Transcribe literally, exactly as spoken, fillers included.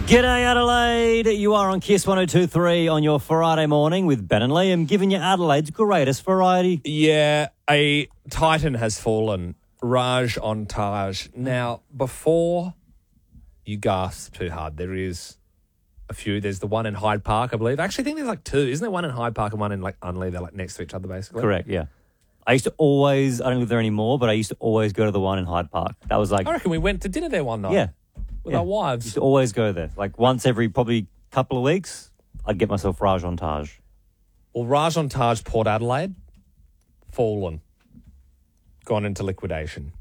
G'day Adelaide, you are on Kiss one oh two point three on your Friday morning with Ben and Liam, giving you Adelaide's greatest variety. Yeah, a titan has fallen, Raj on Taj. Now, before you gasp too hard, there is a few. There's the one in Hyde Park, I believe. I actually think there's like two. Isn't there one in Hyde Park and one in like Unley? They're like next to each other, basically. Correct, yeah. I used to always, I don't live there anymore, but I used to always go to the one in Hyde Park. That was like, I reckon we went to dinner there one night. yeah. With yeah. our wives. Used to always go there. Like once every probably couple of weeks, I'd get myself Raj on Taj. Well, Raj on Taj, Port Adelaide, fallen. Gone into liquidation.